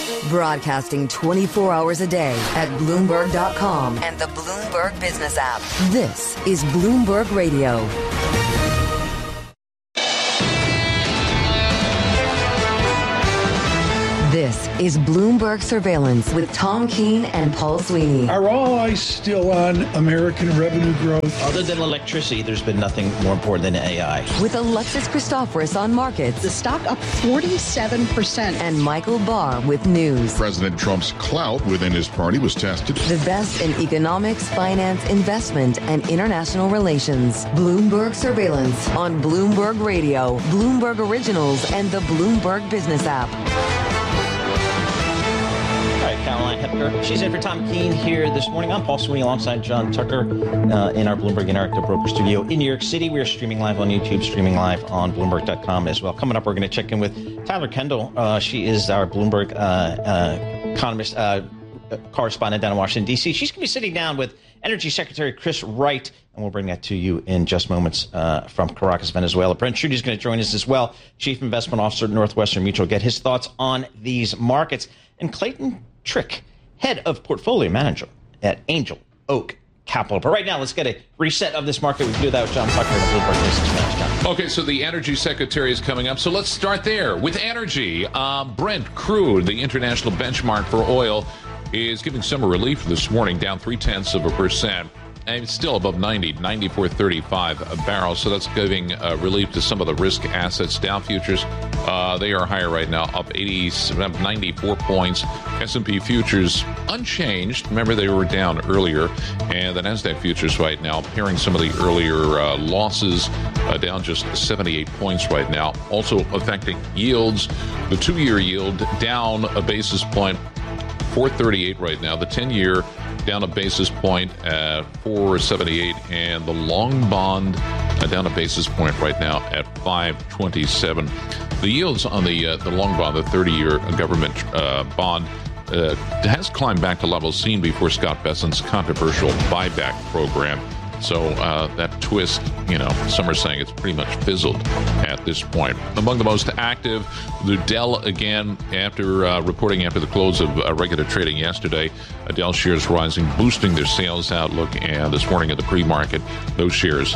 Broadcasting 24 hours a day at Bloomberg.com and the Bloomberg Business app. This is Bloomberg Radio. This is Bloomberg Surveillance with Tom Keene and Paul Sweeney. Are all eyes still on American revenue growth? Other than electricity, there's been nothing more important than AI. With Alexis Christoforous on markets. The stock up 47%. And Michael Barr with news. President Trump's clout within his party was tested. The best in economics, finance, investment, and international relations. Bloomberg Surveillance on Bloomberg Radio, Bloomberg Originals, and the Bloomberg Business app. Caroline Hepker. She's in for Tom Keene here this morning. I'm Paul Sweeney alongside John Tucker in our Bloomberg Interactive Broker Studio in New York City. We are streaming live on YouTube, streaming live on Bloomberg.com as well. Coming up, we're going to check in with Tyler Kendall. She is our Bloomberg economist correspondent down in Washington, D.C. She's going to be sitting down with Energy Secretary Chris Wright, and we'll bring that to you in just moments from Caracas, Venezuela. Brent Schutte is going to join us as well, Chief Investment Officer at Northwestern Mutual, get his thoughts on these markets. And Clayton Trick, head of portfolio manager at Angel Oak Capital. But right now, let's get a reset of this market. We can do that with John Tucker and the Bloomberg Business Manager. Okay, so the energy secretary is coming up. So let's start there with energy. Brent crude, the international benchmark for oil, is giving some relief this morning, down 0.3%. And it's still above 94.35 a barrel. So that's giving relief to some of the risk assets. Dow futures, they are higher right now, up 94 points. S&P futures unchanged. Remember, they were down earlier. And the NASDAQ futures right now, pairing some of the earlier losses, down just 78 points right now. Also affecting yields. The 2-year yield down a basis point, 4.38 right now. The 10-year down a basis point at 4.78, and the long bond down a basis point right now at 5.27. The yields on the long bond, the 30-year government bond, has climbed back to levels seen before Scott Bessent's controversial buyback program. So that twist, some are saying it's pretty much fizzled at this point. Among the most active, the Dell again, after reporting after the close of regular trading yesterday. Dell shares rising, boosting their sales outlook. And this morning at the pre-market, those shares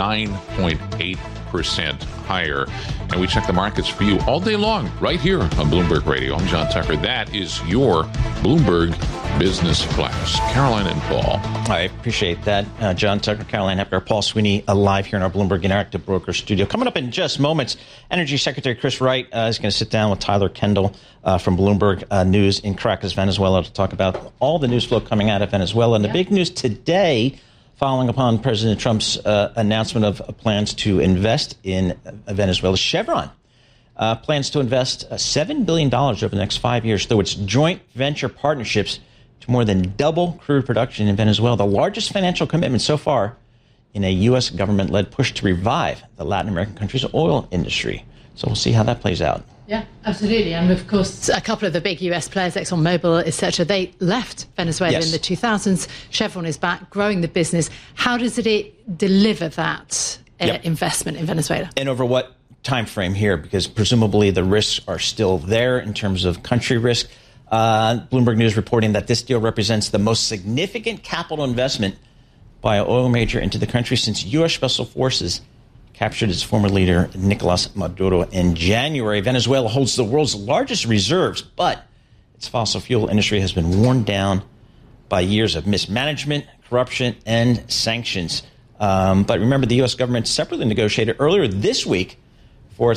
9.8% higher. And we check the markets for you all day long right here on Bloomberg Radio. I'm John Tucker. That is your Bloomberg Business Flash. Caroline and Paul. I appreciate that. John Tucker, Caroline Hepker, Paul Sweeney, live here in our Bloomberg Interactive Broker Studio. Coming up in just moments, Energy Secretary Chris Wright is going to sit down with Tyler Kendall from Bloomberg News in Caracas, Venezuela, to talk about all the news flow coming out of Venezuela. And the big news today, following upon President Trump's announcement of plans to invest in Venezuela, Chevron plans to invest $7 billion over the next 5 years through its joint venture partnerships to more than double crude production in Venezuela, the largest financial commitment so far in a U.S. government-led push to revive the Latin American country's oil industry. So we'll see how that plays out. Yeah, absolutely. And of course, a couple of the big US players, ExxonMobil, etc., they left Venezuela in the 2000s. Chevron is back, growing the business. How does it deliver that investment in Venezuela? And over what time frame here? Because presumably the risks are still there in terms of country risk. Bloomberg News reporting that this deal represents the most significant capital investment by an oil major into the country since U.S. Special Forces captured its former leader, Nicolas Maduro, in January. Venezuela holds the world's largest reserves, but its fossil fuel industry has been worn down by years of mismanagement, corruption, and sanctions. But remember, the U.S. government separately negotiated earlier this week for a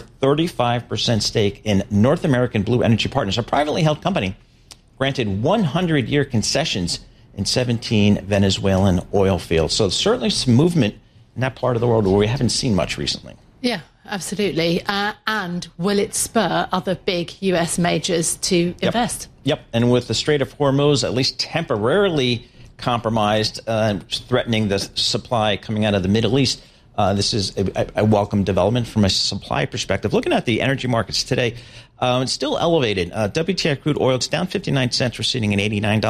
35% stake in North American Blue Energy Partners, a privately held company, granted 100-year concessions in 17 Venezuelan oil fields. So certainly some movement in that part of the world where we haven't seen much recently. Yeah, absolutely. And will it spur other big U.S. majors to invest? Yep. And with the Strait of Hormuz at least temporarily compromised, threatening the supply coming out of the Middle East, this is a welcome development from a supply perspective. Looking at the energy markets today, it's still elevated. WTI crude oil, it's down 59 cents. We're sitting at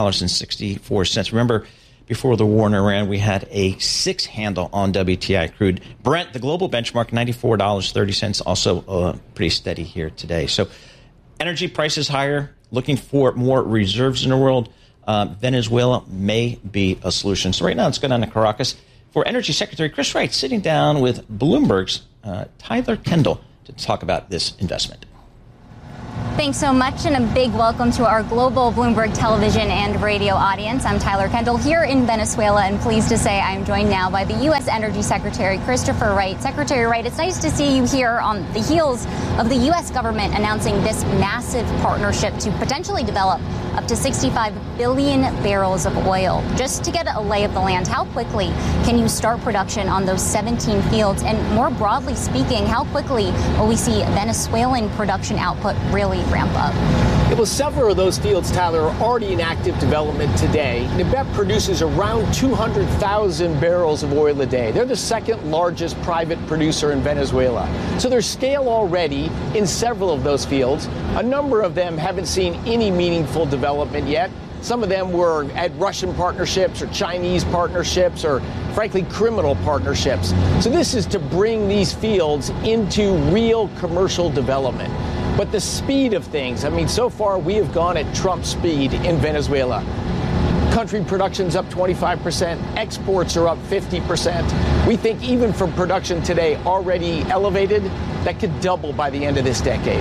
$89.64. Remember, before the war in Iran, we had a 6 handle on WTI crude. Brent, the global benchmark, $94.30, also pretty steady here today. So energy prices higher, looking for more reserves in the world, Venezuela may be a solution. So right now, let's go down to Caracas for Energy Secretary Chris Wright, sitting down with Bloomberg's Tyler Kendall to talk about this investment. Thanks so much, and a big welcome to our global Bloomberg television and radio audience. I'm Tyler Kendall here in Venezuela, and pleased to say I'm joined now by the U.S. Energy Secretary Christopher Wright. Secretary Wright, it's nice to see you here on the heels of the U.S. government announcing this massive partnership to potentially develop up to 65 billion barrels of oil. Just to get a lay of the land, how quickly can you start production on those 17 fields? And more broadly speaking, how quickly will we see Venezuelan production output really ramp up? Well, several of those fields, Tyler, are already in active development today. NEBEP produces around 200,000 barrels of oil a day. They're the second largest private producer in Venezuela. So there's scale already in several of those fields. A number of them haven't seen any meaningful development yet. Some of them were at Russian partnerships or Chinese partnerships or, frankly, criminal partnerships. So this is to bring these fields into real commercial development. But the speed of things, I mean, so far we have gone at Trump speed in Venezuela. Country production's up 25%, exports are up 50%. We think even from production today already elevated, that could double by the end of this decade.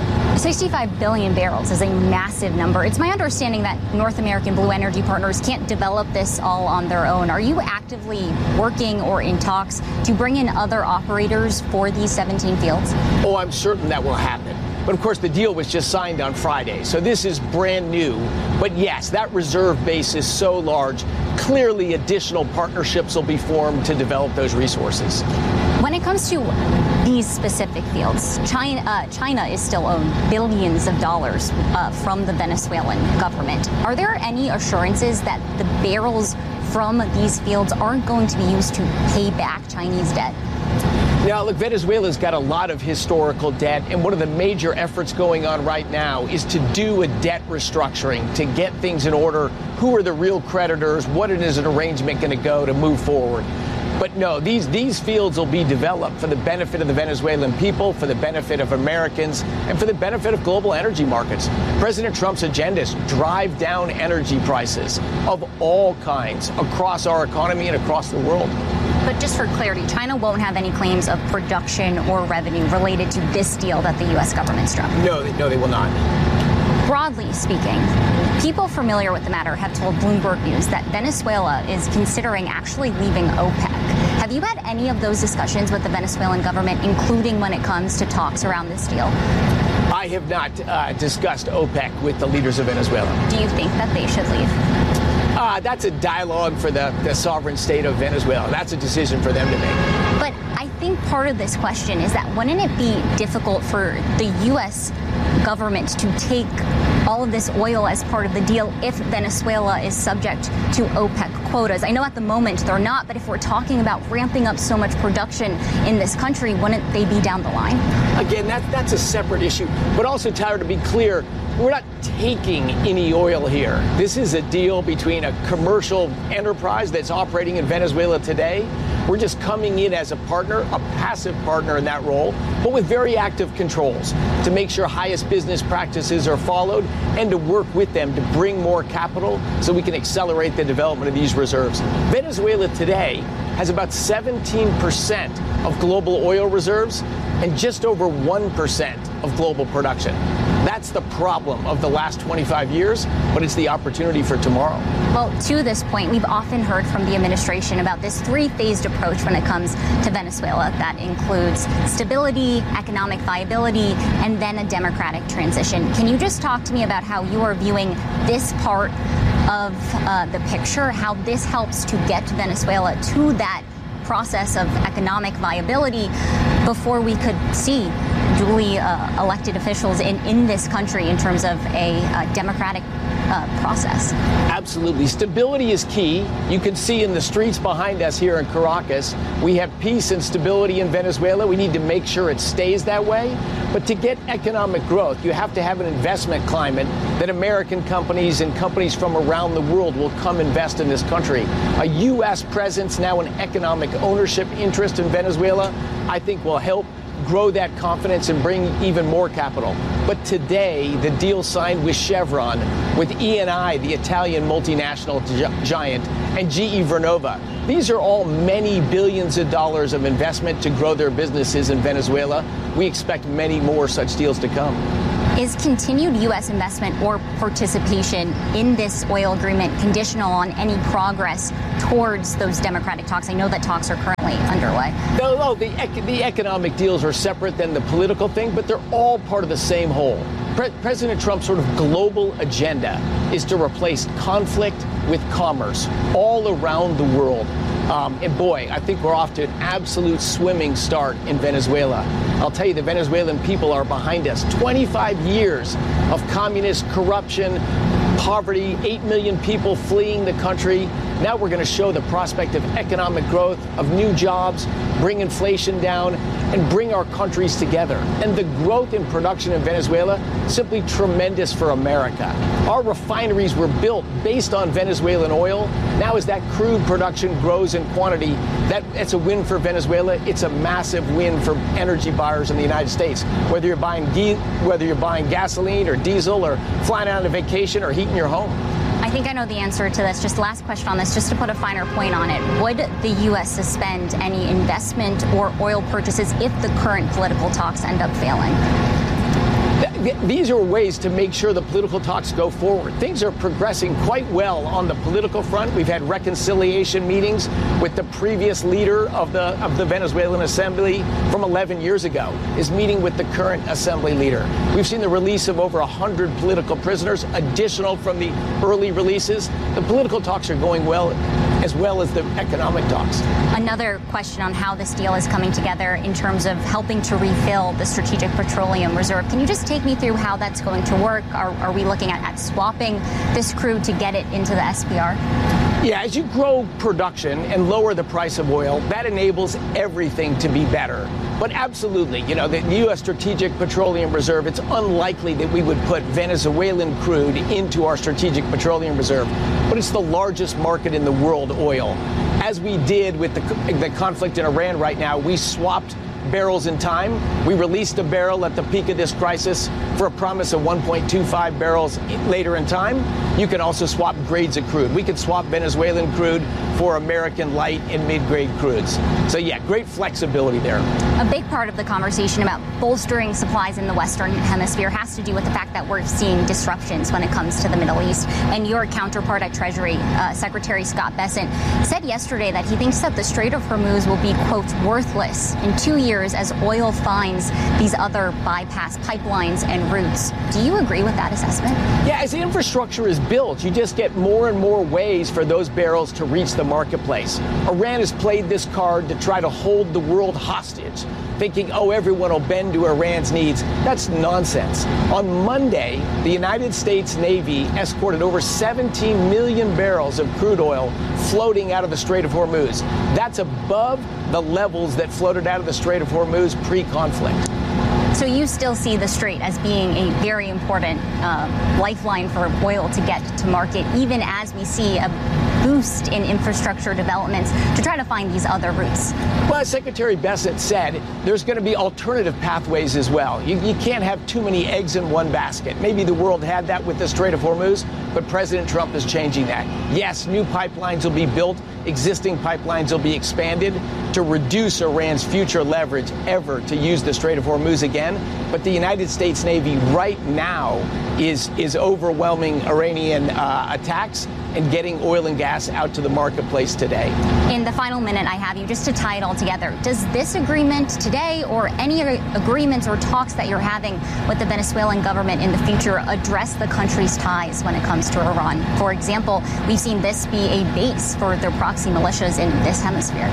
65 billion barrels is a massive number. It's my understanding that North American Blue Energy Partners can't develop this all on their own. Are you actively working or in talks to bring in other operators for these 17 fields? Oh, I'm certain that will happen. But of course, the deal was just signed on Friday, so this is brand new. But yes, that reserve base is so large. Clearly, additional partnerships will be formed to develop those resources. When it comes to these specific fields, China is still owed billions of dollars from the Venezuelan government. Are there any assurances that the barrels from these fields aren't going to be used to pay back Chinese debt? Now, look, Venezuela's got a lot of historical debt, and one of the major efforts going on right now is to do a debt restructuring, to get things in order. Who are the real creditors? What is an arrangement going to go to move forward? But no, these fields will be developed for the benefit of the Venezuelan people, for the benefit of Americans, and for the benefit of global energy markets. President Trump's agenda is drive down energy prices of all kinds across our economy and across the world. But just for clarity, China won't have any claims of production or revenue related to this deal that the U.S. government struck? No, they will not. Broadly speaking, people familiar with the matter have told Bloomberg News that Venezuela is considering actually leaving OPEC. Have you had any of those discussions with the Venezuelan government, including when it comes to talks around this deal? I have not discussed OPEC with the leaders of Venezuela. Do you think that they should leave? That's a dialogue for the sovereign state of Venezuela. That's a decision for them to make. But I think part of this question is that wouldn't it be difficult for the U.S. government to take all of this oil as part of the deal if Venezuela is subject to OPEC quotas? I know at the moment they're not, but if we're talking about ramping up so much production in this country, wouldn't they be down the line? Again, that's a separate issue. But also, Tyler, to be clear, we're not taking any oil here. This is a deal between a commercial enterprise that's operating in Venezuela today. We're just coming in as a partner, a passive partner in that role, but with very active controls to make sure highest business practices are followed and to work with them to bring more capital so we can accelerate the development of these reserves. Venezuela today has about 17% of global oil reserves and just over 1% of global production. That's the problem of the last 25 years, but it's the opportunity for tomorrow. Well, to this point, we've often heard from the administration about this three-phased approach when it comes to Venezuela. That includes stability, economic viability, and then a democratic transition. Can you just talk to me about how you are viewing this part of the picture, how this helps to get Venezuela to that process of economic viability before we could see duly elected officials in this country in terms of a democratic process? Absolutely. Stability is key. You can see in the streets behind us here in Caracas, we have peace and stability in Venezuela. We need to make sure it stays that way. But to get economic growth, you have to have an investment climate that American companies and companies from around the world will come invest in this country. A U.S. presence, now an economic ownership interest in Venezuela, I think will help grow that confidence and bring even more capital. But today, the deal signed with Chevron, with Eni, the Italian multinational giant, and GE Vernova, these are all many billions of dollars of investment to grow their businesses in Venezuela. We expect many more such deals to come. Is continued U.S. investment or participation in this oil agreement conditional on any progress towards those democratic talks? I know that talks are currently underway. No, the economic deals are separate than the political thing, but they're all part of the same whole. President Trump's sort of global agenda is to replace conflict with commerce all around the world. And boy, I think we're off to an absolute swimming start in Venezuela. I'll tell you, the Venezuelan people are behind us. 25 years of communist corruption, poverty, 8 million people fleeing the country. Now we're going to show the prospect of economic growth, of new jobs, bring inflation down, and bring our countries together. And the growth in production in Venezuela, simply tremendous for America. Our refineries were built based on Venezuelan oil. Now as that crude production grows in quantity, that's a win for Venezuela. It's a massive win for energy buyers in the United States. Whether you're buying gasoline or diesel or flying out on a vacation or heating your home. I think I know the answer to this. Just last question on this, just to put a finer point on it. Would the U.S. suspend any investment or oil purchases if the current political talks end up failing? These are ways to make sure the political talks go forward. Things are progressing quite well on the political front. We've had reconciliation meetings with the previous leader of the Venezuelan Assembly from 11 years ago, is meeting with the current Assembly leader. We've seen the release of over 100 political prisoners, additional from the early releases. The political talks are going well as the economic talks. Another question on how this deal is coming together in terms of helping to refill the Strategic Petroleum Reserve. Can you just take me through how that's going to work? Are we looking at swapping this crude to get it into the SPR? Yeah, as you grow production and lower the price of oil, that enables everything to be better. But absolutely, the U.S. Strategic Petroleum Reserve, it's unlikely that we would put Venezuelan crude into our Strategic Petroleum Reserve. But it's the largest market in the world, oil. As we did with the conflict in Iran right now, we swapped barrels in time. We released a barrel at the peak of this crisis for a promise of 1.25 barrels later in time. You can also swap grades of crude. We could swap Venezuelan crude for American light and mid-grade crudes. So yeah, great flexibility there. A big part of the conversation about bolstering supplies in the Western Hemisphere has to do with the fact that we're seeing disruptions when it comes to the Middle East. And your counterpart at Treasury, Secretary Scott Bessent, said yesterday that he thinks that the Strait of Hormuz will be, quote, worthless in 2 years as oil finds these other bypass pipelines and routes. Do you agree with that assessment? Yeah, as infrastructure is built, you just get more and more ways for those barrels to reach the marketplace. Iran has played this card to try to hold the world hostage, thinking, everyone will bend to Iran's needs. That's nonsense. On Monday, the United States Navy escorted over 17 million barrels of crude oil floating out of the Strait of Hormuz. That's above the levels that floated out of the Strait of Hormuz pre-conflict. So you still see the Strait as being a very important lifeline for oil to get to market, even as we see a boost in infrastructure developments to try to find these other routes? Well, as Secretary Bessent said, there's going to be alternative pathways as well. You can't have too many eggs in one basket. Maybe the world had that with the Strait of Hormuz, but President Trump is changing that. Yes, new pipelines will be built. Existing pipelines will be expanded to reduce Iran's future leverage ever to use the Strait of Hormuz again. But the United States Navy right now is overwhelming Iranian attacks and getting oil and gas out to the marketplace today. In the final minute I have you, just to tie it all together, does this agreement today or any agreements or talks that you're having with the Venezuelan government in the future address the country's ties when it comes to Iran? For example, we've seen this be a base for their proxy militias in this hemisphere.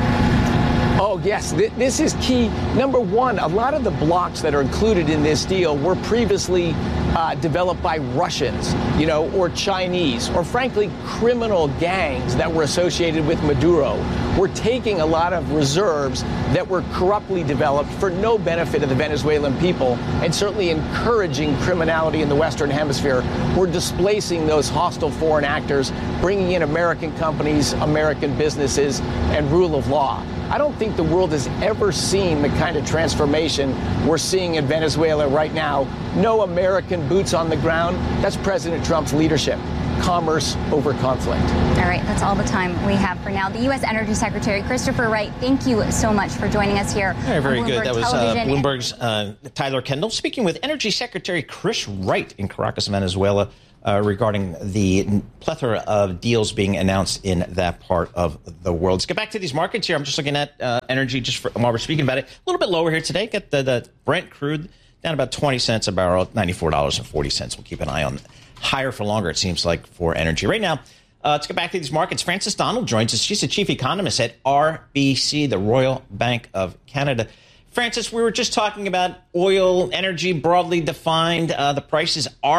Oh, yes. This is key. Number one, a lot of the blocks that are included in this deal were previously developed by Russians, or Chinese, or frankly, criminal gangs that were associated with Maduro. We're taking a lot of reserves that were corruptly developed for no benefit of the Venezuelan people and certainly encouraging criminality in the Western Hemisphere. We're displacing those hostile foreign actors, bringing in American companies, American businesses, and rule of law. I don't think the world has ever seen the kind of transformation we're seeing in Venezuela right now. No American boots on the ground. That's President Trump's leadership. Commerce over conflict. All right, that's all the time we have for now. The U.S. Energy Secretary Christopher Wright, thank you so much for joining us here. Very good. That was Bloomberg's Tyler Kendall speaking with Energy Secretary Chris Wright in Caracas, Venezuela, regarding the plethora of deals being announced in that part of the world. Let's get back to these markets here. I'm just looking at energy while we're speaking about it. A little bit lower here today. Got the Brent crude down about 20 cents a barrel, $94.40. We'll keep an eye on that. Higher for longer, it seems like, for energy. Right now, let's get back to these markets. Frances Donald joins us. She's the chief economist at RBC, the Royal Bank of Canada. Frances, we were just talking about oil, energy broadly defined. The prices are